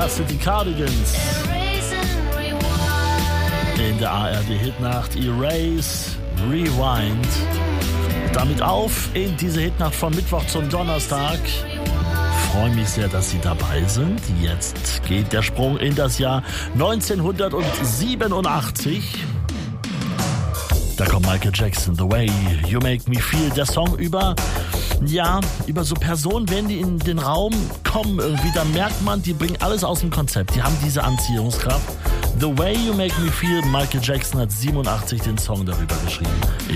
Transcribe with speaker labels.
Speaker 1: Das sind die Cardigans. In der ARD-Hitnacht Erase, Rewind. Damit auf in diese Hitnacht von Mittwoch zum Donnerstag. Freue mich sehr, dass Sie dabei sind. Jetzt geht der Sprung in das Jahr 1987. Da kommt Michael Jackson, The Way You Make Me Feel. Der Song über so Personen, wenn die in den Raum kommen irgendwie, da merkt man, die bringen alles aus dem Konzept. Die haben diese Anziehungskraft. The Way You Make Me Feel, Michael Jackson hat 87 den Song darüber geschrieben.